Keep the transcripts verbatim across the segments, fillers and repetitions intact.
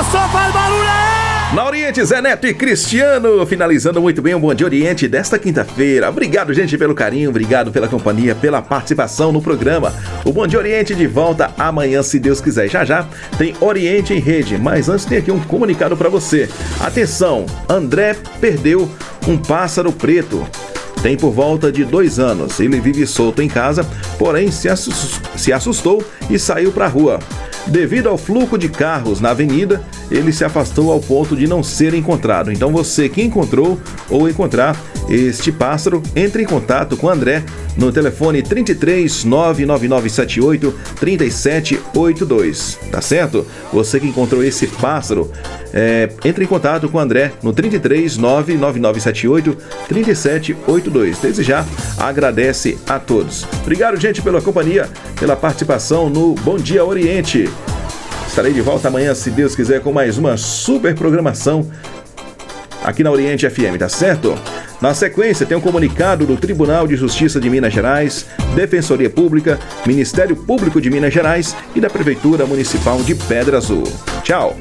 só faz barulho aí! Na Oriente, Zé Neto e Cristiano, finalizando muito bem o Bom Dia Oriente desta quinta-feira. Obrigado, gente, pelo carinho, obrigado pela companhia, pela participação no programa. O Bom Dia Oriente de volta amanhã, se Deus quiser. Já já tem Oriente em Rede, mas antes tem aqui um comunicado para você. Atenção, André perdeu um pássaro preto. Tem por volta de dois anos. Ele vive solto em casa, porém se assustou e saiu para a rua. Devido ao fluxo de carros na avenida, ele se afastou ao ponto de não ser encontrado. Então você que encontrou ou encontrar este pássaro, entre em contato com o André no telefone trinta e três, nove nove nove sete oito, três sete oito dois. Tá certo? Você que encontrou esse pássaro, é, entre em contato com o André no trinta e três, nove nove nove sete oito, três sete oito dois. Desde já, agradece a todos. Obrigado, gente, pela companhia, pela participação no Bom Dia Oriente. Estarei de volta amanhã, se Deus quiser, com mais uma super programação aqui na Oriente F M, tá certo? Na sequência, tem um comunicado do Tribunal de Justiça de Minas Gerais, Defensoria Pública, Ministério Público de Minas Gerais e da Prefeitura Municipal de Pedra Azul. Tchau!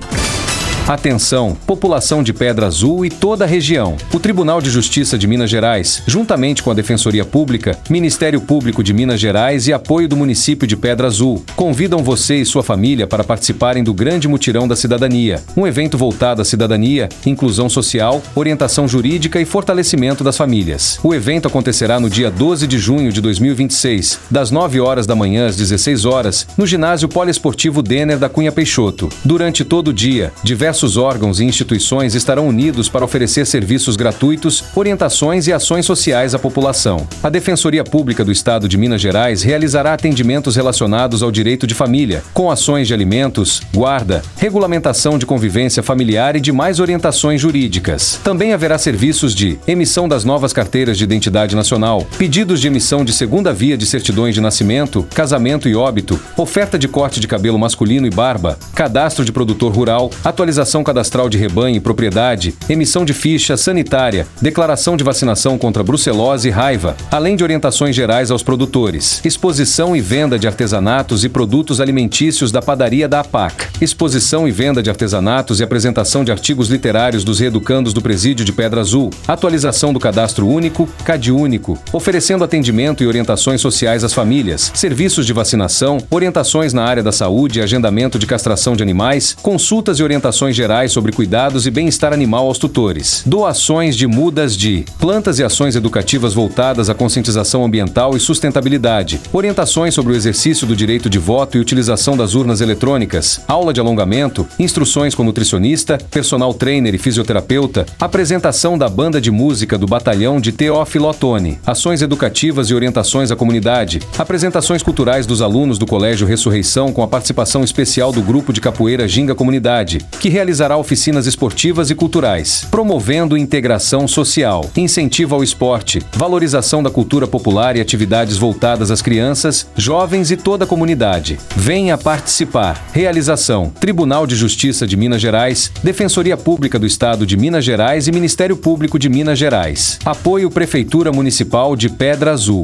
Atenção, população de Pedra Azul e toda a região. O Tribunal de Justiça de Minas Gerais, juntamente com a Defensoria Pública, Ministério Público de Minas Gerais e apoio do município de Pedra Azul, convidam você e sua família para participarem do Grande Mutirão da Cidadania, um evento voltado à cidadania, inclusão social, orientação jurídica e fortalecimento das famílias. O evento acontecerá no dia doze de junho de dois mil e vinte e seis, das nove horas da manhã às dezesseis horas, no ginásio poliesportivo Denner da Cunha Peixoto. Durante todo o dia, diversos órgãos e instituições estarão unidos para oferecer serviços gratuitos, orientações e ações sociais à população. A Defensoria Pública do Estado de Minas Gerais realizará atendimentos relacionados ao direito de família, com ações de alimentos, guarda, regulamentação de convivência familiar e demais orientações jurídicas. Também haverá serviços de emissão das novas carteiras de identidade nacional, pedidos de emissão de segunda via de certidões de nascimento, casamento e óbito, oferta de corte de cabelo masculino e barba, cadastro de produtor rural, atualização cadastral de rebanho e propriedade, emissão de ficha sanitária, declaração de vacinação contra brucelose e raiva, além de orientações gerais aos produtores, exposição e venda de artesanatos e produtos alimentícios da padaria da A P A C, exposição e venda de artesanatos e apresentação de artigos literários dos reeducandos do Presídio de Pedra Azul, atualização do Cadastro Único, CadÚnico, oferecendo atendimento e orientações sociais às famílias, serviços de vacinação, orientações na área da saúde, agendamento de castração de animais, consultas e orientações gerais sobre cuidados e bem-estar animal aos tutores. Doações de mudas de plantas e ações educativas voltadas à conscientização ambiental e sustentabilidade. Orientações sobre o exercício do direito de voto e utilização das urnas eletrônicas. Aula de alongamento, instruções com nutricionista, personal trainer e fisioterapeuta. Apresentação da banda de música do Batalhão de Teófilo Otoni. Ações educativas e orientações à comunidade. Apresentações culturais dos alunos do Colégio Ressurreição com a participação especial do grupo de capoeira Ginga Comunidade, que realizará oficinas esportivas e culturais, promovendo integração social, incentivo ao esporte, valorização da cultura popular e atividades voltadas às crianças, jovens e toda a comunidade. Venha participar. Realização: Tribunal de Justiça de Minas Gerais, Defensoria Pública do Estado de Minas Gerais e Ministério Público de Minas Gerais. Apoio Prefeitura Municipal de Pedra Azul.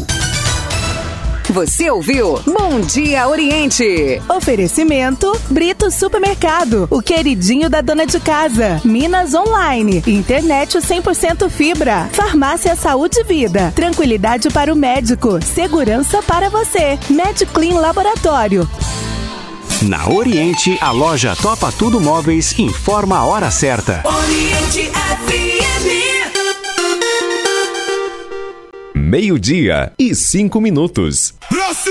Você ouviu Bom Dia Oriente. Oferecimento Brito Supermercado, o queridinho da dona de casa. Minas Online, internet cem por cento fibra. Farmácia Saúde e Vida, tranquilidade para o médico, segurança para você. MedClean Laboratório. Na Oriente, a loja Topa Tudo Móveis informa a hora certa. Oriente F M. Meio-dia e cinco minutos. Brasil!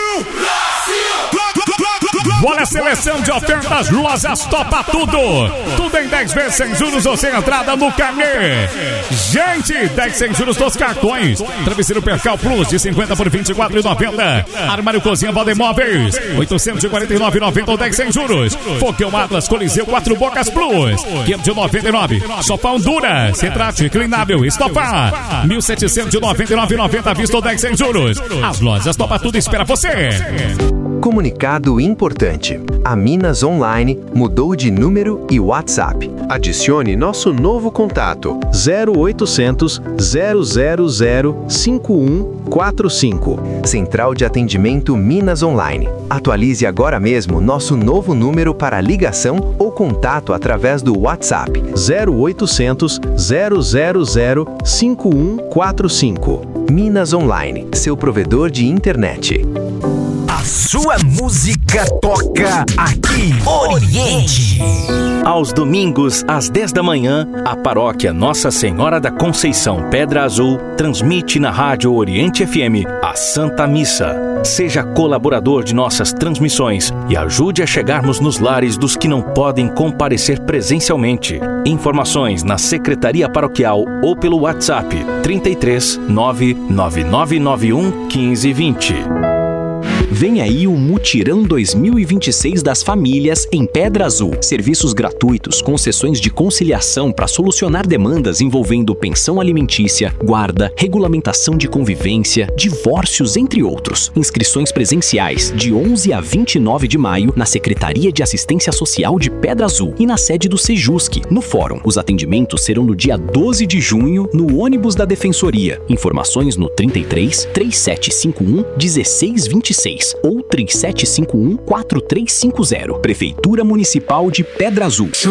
Olha a seleção de ofertas Lojas Topa Tudo. Tudo em dez vezes sem juros ou sem entrada no carnê. Gente, dez sem juros dos cartões. Travesseiro Percal Plus de cinquenta por vinte e quatro reais e noventa centavos. Armário Cozinha Valdemóveis oitocentos e quarenta e nove reais e noventa centavos ou dez sem juros. Fogão Atlas Coliseu quatro Bocas Plus quinhentos e noventa e nove reais. Sofá Honduras Centrate Inclinável Estofar mil setecentos e noventa e nove reais e noventa centavos à vista ou dez sem juros. As Lojas Topa Tudo espera você. Comunicado importante. A Minas Online mudou de número e WhatsApp. Adicione nosso novo contato zero oitocentos, zero zero zero, cinco um quatro cinco. Central de Atendimento Minas Online. Atualize agora mesmo nosso novo número para ligação ou contato através do WhatsApp zero oitocentos, zero zero zero, cinco um quatro cinco. Minas Online, seu provedor de internet. A sua música toca aqui. Oriente. Aos domingos, às dez da manhã, a paróquia Nossa Senhora da Conceição Pedra Azul transmite na Rádio Oriente F M a Santa Missa. Seja colaborador de nossas transmissões e ajude a chegarmos nos lares dos que não podem comparecer presencialmente. Informações na Secretaria Paroquial ou pelo WhatsApp trinta e três, nove nove nove nove um, um cinco dois zero. Vem aí o Mutirão dois mil e vinte e seis das Famílias em Pedra Azul. Serviços gratuitos com sessões de conciliação para solucionar demandas envolvendo pensão alimentícia, guarda, regulamentação de convivência, divórcios, entre outros. Inscrições presenciais de onze a vinte e nove de maio na Secretaria de Assistência Social de Pedra Azul e na sede do Sejusc, no Fórum. Os atendimentos serão no dia doze de junho no ônibus da Defensoria. Informações no trinta e três, três sete cinco um, um seis dois seis ou três sete cinco um, quatro três cinco zero. Prefeitura Municipal de Pedra Azul.